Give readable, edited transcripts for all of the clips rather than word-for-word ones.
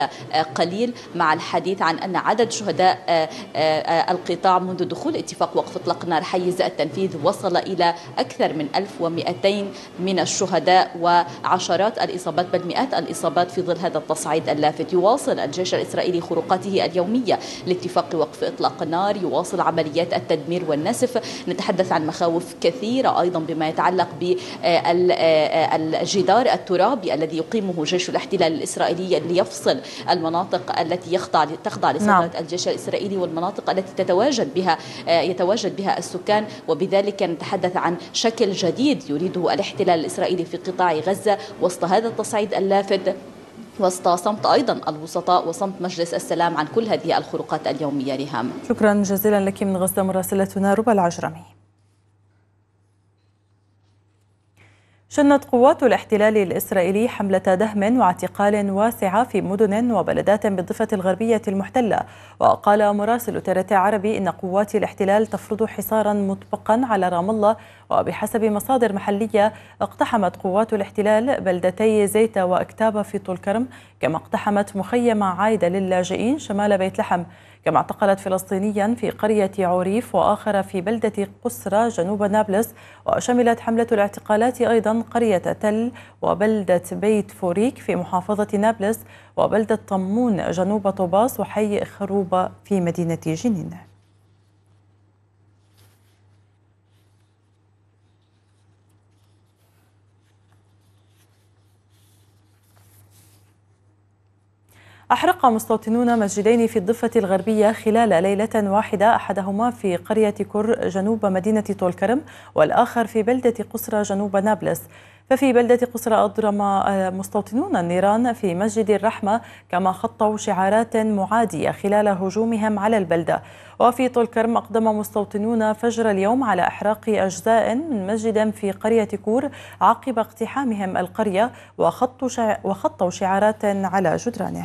قليل مع الحديث عن أن عدد شهداء القطاع منذ دخول اتفاق وقف إطلاق النار حيز التنفيذ وصل إلى أكثر من 1200 من الشهداء وعشرات الإصابات بل مئات الإصابات في ظل هذا التصعيد اللافت. يواصل الجيش الإسرائيلي خروقاته اليومية لاتفاق وقف إطلاق النار، يواصل عمليات التدمير والنسف. نتحدث عن مخاوف كثيرة أيضا بما يتعلق بالجدار الترابي الذي يقيمه جيش الاحتلال الإسرائيلي ليفصل المناطق التي تخضع لسيطرة الجيش الإسرائيلي والمناطق التي يتواجد بها السكان، وبذلك نتحدث عن شكل جديد يريده الاحتلال الإسرائيلي في قطاع غزة وسط هذا التصعيد اللافت، وسط صمت أيضا الوسطاء وصمت مجلس السلام عن كل هذه الخروقات اليومية. ريهام، شكرا جزيلا لك من غزة مراسلتنا ربى العجرمي. شنت قوات الاحتلال الإسرائيلي حملة دهم واعتقال واسعة في مدن وبلدات بالضفة الغربية المحتلة. وقال مراسل ترت عربي إن قوات الاحتلال تفرض حصارا مطبقا على رام الله، وبحسب مصادر محلية اقتحمت قوات الاحتلال بلدتي زيتة وأكتابة في طول كرم، كما اقتحمت مخيم عايدة للاجئين شمال بيت لحم، كما اعتقلت فلسطينيا في قرية عوريف وآخر في بلدة قسرة جنوب نابلس. وشملت حملة الاعتقالات أيضا قرية تل وبلدة بيت فوريك في محافظة نابلس وبلدة طمون جنوب طوباس وحي خروبة في مدينة جنين. أحرق مستوطنون مسجدين في الضفة الغربية خلال ليلة واحدة، أحدهما في قرية كر جنوب مدينة طول كرم والآخر في بلدة قسرة جنوب نابلس. ففي بلدة قسرة أضرم مستوطنون النيران في مسجد الرحمة، كما خطوا شعارات معادية خلال هجومهم على البلدة. وفي طول كرم أقدم مستوطنون فجر اليوم على إحراق أجزاء من مسجد في قرية كور عقب اقتحامهم القرية وخطوا شعارات على جدرانه.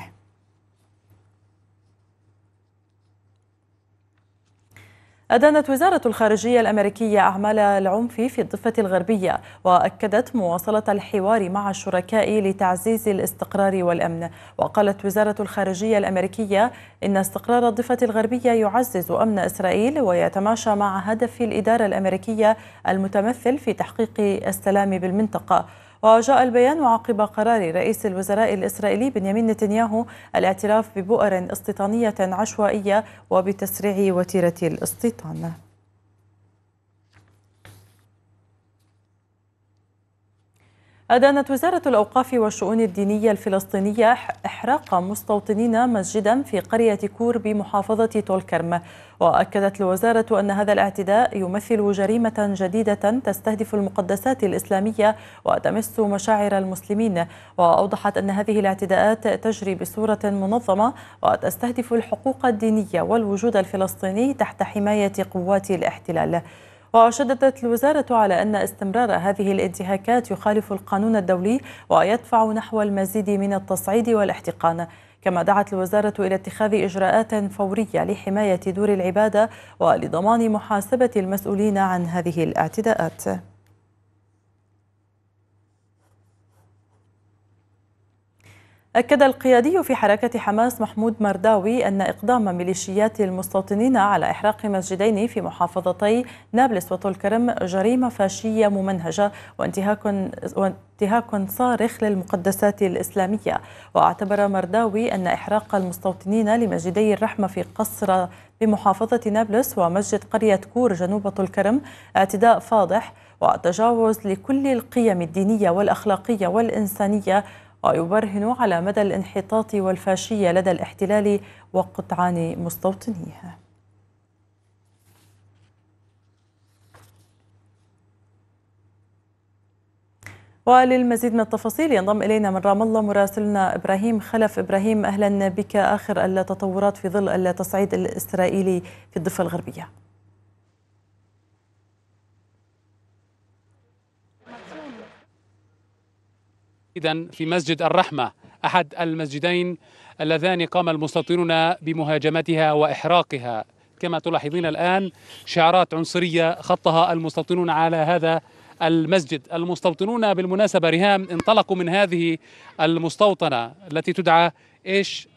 أدانت وزارة الخارجية الأمريكية أعمال العنف في الضفة الغربية، وأكدت مواصلة الحوار مع الشركاء لتعزيز الاستقرار والأمن. وقالت وزارة الخارجية الأمريكية إن استقرار الضفة الغربية يعزز أمن إسرائيل ويتماشى مع هدف الإدارة الأمريكية المتمثل في تحقيق السلام بالمنطقة. وجاء البيان عقب قرار رئيس الوزراء الإسرائيلي بنيامين نتنياهو الاعتراف ببؤر استيطانية عشوائية وبتسريع وتيرة الاستيطان. أدانت وزارة الأوقاف والشؤون الدينية الفلسطينية إحراق مستوطنين مسجدا في قرية كور بمحافظة طول كرم. وأكدت الوزارة أن هذا الاعتداء يمثل جريمة جديدة تستهدف المقدسات الإسلامية وتمس مشاعر المسلمين. وأوضحت أن هذه الاعتداءات تجري بصورة منظمة وتستهدف الحقوق الدينية والوجود الفلسطيني تحت حماية قوات الاحتلال. وشددت الوزارة على أن استمرار هذه الانتهاكات يخالف القانون الدولي ويدفع نحو المزيد من التصعيد والاحتقان. كما دعت الوزارة إلى اتخاذ إجراءات فورية لحماية دور العبادة ولضمان محاسبة المسؤولين عن هذه الاعتداءات. أكد القيادي في حركة حماس محمود مرداوي أن إقدام ميليشيات المستوطنين على إحراق مسجدين في محافظتي نابلس وطول كرم جريمة فاشية ممنهجة وانتهاك صارخ للمقدسات الإسلامية. واعتبر مرداوي أن إحراق المستوطنين لمسجدي الرحمة في قصر بمحافظة نابلس ومسجد قرية كور جنوب طول كرم اعتداء فاضح وتجاوز لكل القيم الدينية والأخلاقية والإنسانية، ويبرهن على مدى الانحطاط والفاشية لدى الاحتلال وقطعان مستوطنيه. وللمزيد من التفاصيل ينضم إلينا من رام الله مراسلنا إبراهيم خلف. إبراهيم، أهلا بك. آخر التطورات في ظل التصعيد الإسرائيلي في الضفة الغربية. إذن في مسجد الرحمة أحد المسجدين اللذان قام المستوطنون بمهاجمتها وإحراقها، كما تلاحظين الآن شعارات عنصرية خطها المستوطنون على هذا المسجد. المستوطنون بالمناسبة ريهام انطلقوا من هذه المستوطنة التي تدعى إيش